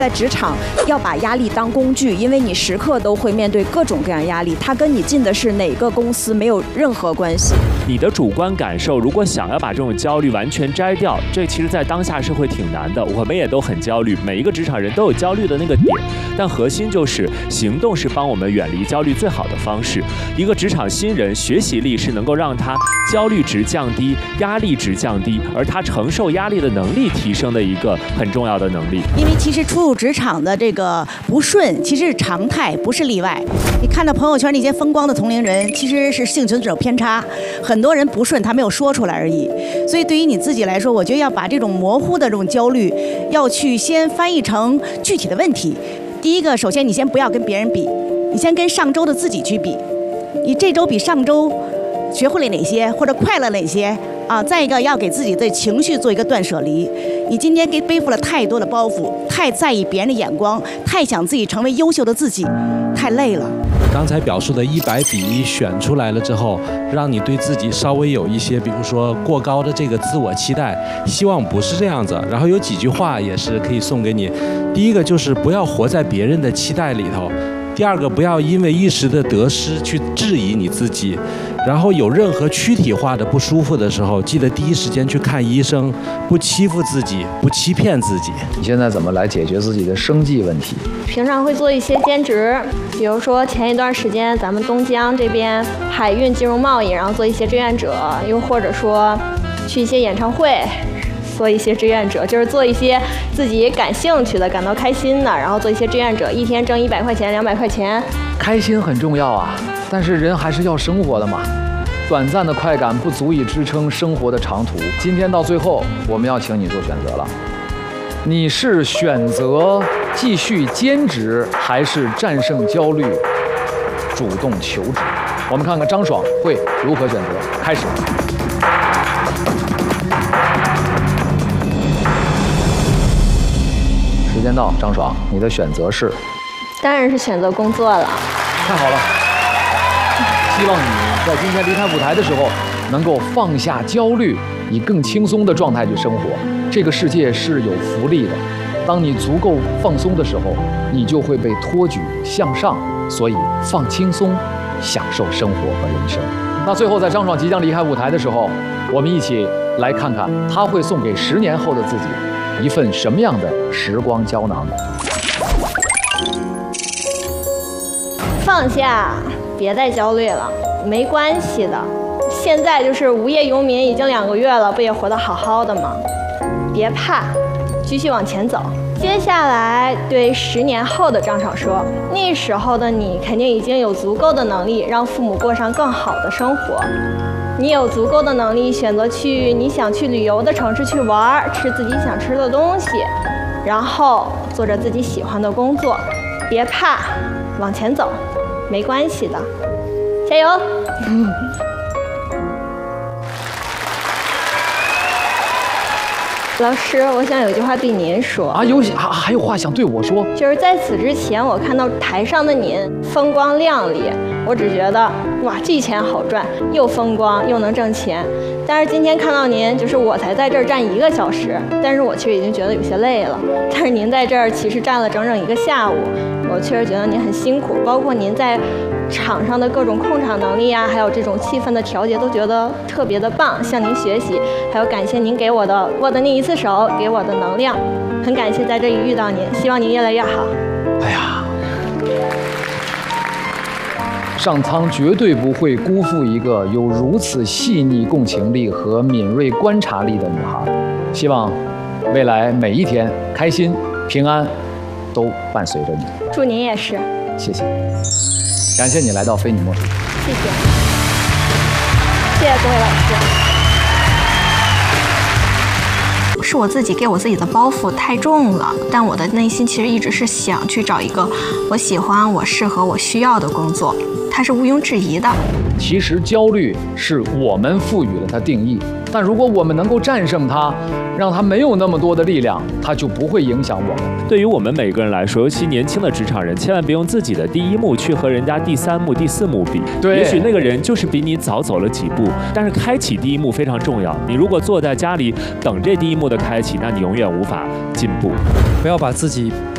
在职场要把压力当工具，因为你时刻都会面对各种各样压力，它跟你进的是哪个公司没有任何关系。 你的主观感受，如果想要把这种焦虑完全摘掉，这其实在当下社会挺难的。我们也都很焦虑，每一个职场人都有焦虑的那个点，但核心就是行动是帮我们远离焦虑最好的方式。一个职场新人学习力是能够让他焦虑值降低，压力值降低，而他承受压力的能力提升的一个很重要的能力。 因为其实初入职场的这个不顺，其实是常态，不是例外。你看到朋友圈那些风光的同龄人，其实是幸存者偏差，很多人不顺，他没有说出来而已。所以对于你自己来说，我觉得要把这种模糊的这种焦虑，要去先翻译成具体的问题。第一个，首先你先不要跟别人比，你先跟上周的自己去比，你这周比上周学会了哪些，或者快乐哪些啊？再一个，要给自己的情绪做一个断舍离。你今天背负了太多的包袱，太在意别人的眼光，太想自己成为优秀的自己，太累了。 刚才表述的100比1选出来了之后，让你对自己稍微有一些，比如说过高的这个自我期待，希望不是这样子。然后有几句话也是可以送给你。第一个就是不要活在别人的期待里头。第二个，不要因为一时的得失去质疑你自己，然后有任何躯体化的不舒服的时候，记得第一时间去看医生，不欺负自己，不欺骗自己。 你现在怎么来解决自己的生计问题？ 平常会做一些兼职，比如说前一段时间咱们东江这边海运金融贸易，然后做一些志愿者，又或者说去一些演唱会。做一些志愿者，就是做一些自己感兴趣的、感到开心的，然后做一些志愿者，一天挣100块钱、200块钱。 开心很重要啊，但是人还是要生活的嘛。短暂的快感不足以支撑生活的长途。今天到最后，我们要请你做选择了，你是选择继续兼职，还是战胜焦虑，主动求职？我们看看张爽会如何选择。开始。时间到，张爽，你的选择是？ 当然是选择工作了。 太好了，希望你在今天离开舞台的时候，能够放下焦虑，以更轻松的状态去生活。这个世界是有福利的，当你足够放松的时候，你就会被托举向上。所以放轻松，享受生活和人生。那最后，在张爽即将离开舞台的时候，我们一起来看看他会送给10年后的自己一份什么样的时光胶囊。 放下，别再焦虑了，没关系的。现在就是无业游民，已经2个月了，不也活得好好的吗？别怕，继续往前走。接下来对10年后的张爽说，那时候的你肯定已经有足够的能力让父母过上更好的生活，你有足够的能力选择去你想去旅游的城市去玩，吃自己想吃的东西，然后做着自己喜欢的工作。别怕，往前走，没关系的，加油！老师，我想有句话对您说啊，还有话想对我说？ 就是在此之前，我看到台上的您风光亮丽，我只觉得哇，这钱好赚，又风光又能挣钱。但是今天看到您，就是我才在这儿站1个小时，但是我其实已经觉得有些累了。但是您在这儿其实站了整整1个下午，我确实觉得您很辛苦，包括您在场上的各种控场能力啊，还有这种气氛的调节，都觉得特别的棒，向您学习。还有感谢您给我的握的那一次手，给我的能量，很感谢在这里遇到您，希望您越来越好。 哎呀，上苍绝对不会辜负一个有如此细腻共情力和敏锐观察力的女孩。希望未来每一天开心平安都伴随着你。 祝您也是。 谢谢，感谢你来到非你莫属。 谢谢，谢谢各位老师。 是我自己给我自己的包袱太重了，但我的内心其实一直是想去找一个我喜欢、我适合、我需要的工作，它是毋庸置疑的。 其实焦虑是我们赋予了它定义，但如果我们能够战胜它，让它没有那么多的力量，它就不会影响我们。 对于我们每个人来说，尤其年轻的职场人，千万别用自己的第1幕去和人家第3幕、第4幕比。 对， 也许那个人就是比你早走了几步，但是开启第1幕非常重要。你如果坐在家里等这第1幕的开启，那你永远无法进步。 不要把自己